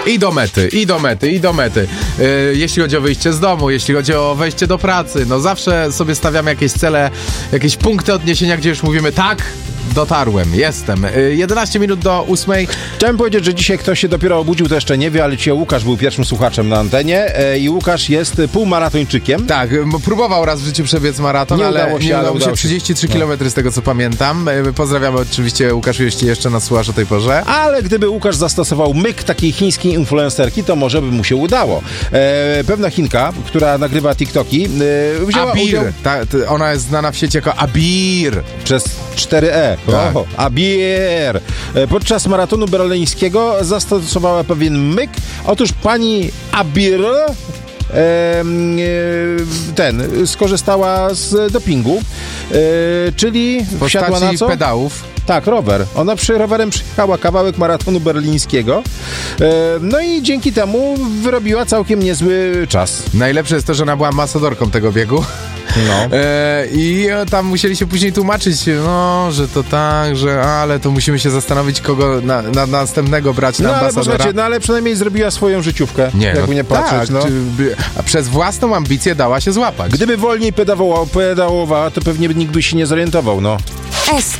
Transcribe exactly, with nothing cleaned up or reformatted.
I do mety, i do mety, i do mety. Yy, jeśli chodzi o wyjście z domu, jeśli chodzi o wejście do pracy, no zawsze sobie stawiamy jakieś cele, jakieś punkty odniesienia, gdzie już mówimy tak, dotarłem, jestem. Yy, jedenaście minut do ósmej. Chciałem powiedzieć, że dzisiaj ktoś się dopiero obudził, to jeszcze nie wie, ale dzisiaj Łukasz był pierwszym słuchaczem na antenie e, i Łukasz jest półmaratończykiem. Tak, m- próbował raz w życiu przebiec maraton, Nie ale udało się, nie ale udało się. udało się. trzydzieści trzy kilometry z tego, co pamiętam. Yy, pozdrawiamy oczywiście Łukaszu, jeśli jeszcze nas słuchasz o tej porze. Ale gdyby Łukasz zastosował myk takiej chińskiej influencerki, to może by mu się udało. E, pewna Chinka, która nagrywa TikToki, e, wzięła Abir. udział Ta, ta, ona jest znana w sieci jako Abir. przez cztery e. Tak. O, Abir. E, podczas maratonu berlińskiego zastosowała pewien myk. Otóż pani Abir e, e, ten skorzystała z dopingu, e, czyli W wsiadła na postaci co? pedałów. Tak, rower. Ona przy rowerem przyjechała kawałek maratonu berlińskiego. E, no i dzięki temu wyrobiła całkiem niezły czas. Najlepsze jest to, że ona była ambasadorką tego biegu. No. E, I tam musieli się później tłumaczyć, no, że to tak, że ale to musimy się zastanowić, kogo na, na następnego brać na No ale ambasadora. posłuchajcie, no ale przynajmniej zrobiła swoją życiówkę. Nie, jakby no, nie patrzeć, tak, no. czy, by, a przez własną ambicję dała się złapać. Gdyby wolniej pedałowała, pedałowała, to pewnie nikt by się nie zorientował, no. S